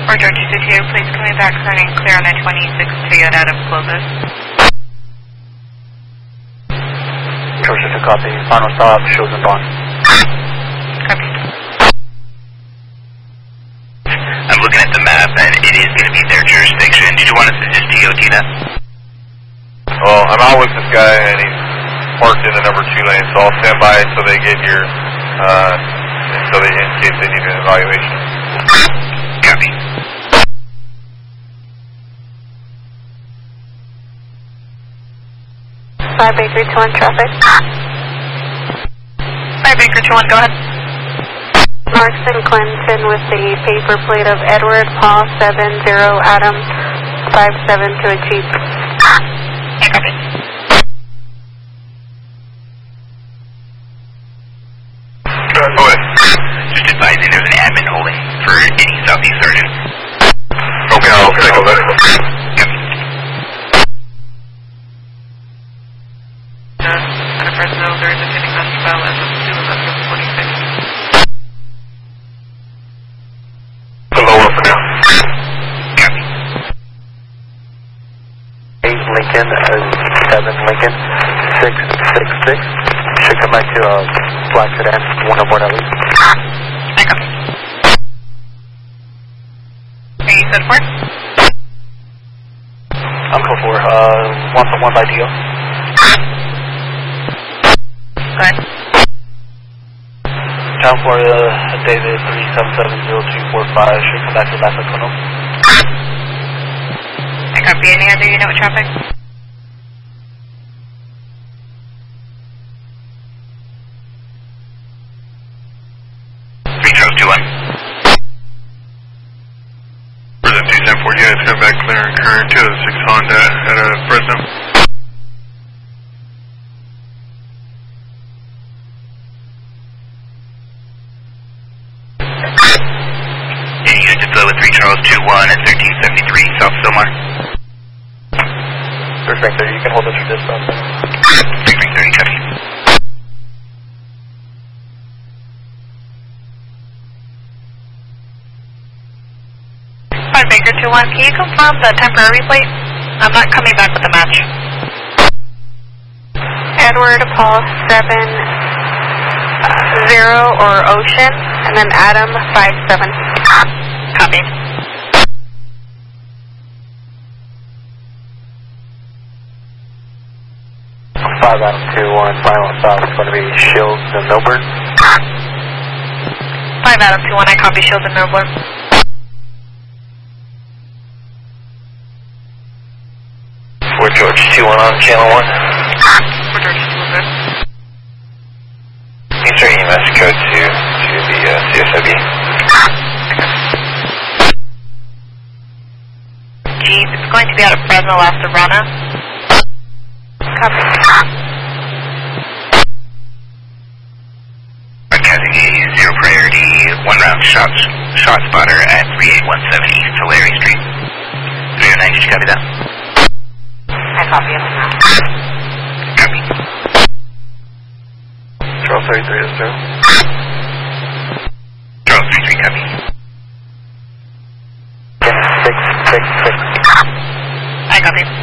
Or George 222, please coming back turning clear on I-26 Toyota out of closes. George 2, copy. Final stop, shows and bond. Copy. I'm looking at the map, and it is going to be their jurisdiction. Did you want us to just TOT that? Well, I'm out with this guy, and he's parked in the number 2 lane, so I'll stand by until they get here, in case they need an evaluation. Copy. 5 Baker 21 traffic. 5 Baker 21, go ahead. Markson Clinton with the paper plate of Edward Paul 70 Adam 57 to a Jeep. Okay, copy. Just advising there's an admin holding for any Southeast Sergeant. Okay, I'll take a look. At a Fresno, there is a pending master file as of 2/11/46. The lower for now. Copy. 8 Lincoln, 7 Lincoln, 666. Should come back to black sedan, 1 aboard at least. I copy. Are you set for? I'm code 4, 1 by DO. Go ahead. Town Florida, David 3770245, should come back to Back Lacuna. I copy. Any other unit with traffic? Present 274, you guys come back clear and current 206 Honda at Fresno. Any unit to flow with 3 Charles 21 at 1373 South Silmar. Perfect, you can hold us for dispatch. 3330, copy. Baker 21, can you confirm the temporary plate? I'm not coming back with the match. Edward Paul 70 or Ocean, and then Adam 57. Copy. Five Adam 21, final stop is going to be Shields and Milburn. 5 Adam 21, I copy Shields and Milburn. We're George 21 on channel 1. For George 21, Insert EMS code to the CSIB. Jeep, it's going to be out of Fresno, La Sabrana. Copy. Broadcasting a 0 priority, 1 round shot spotter at 3817 East Tulare Street. 309, did you copy that? I copy it now. Copy. Charles 3300. Charles 33, copy. 666. I copy.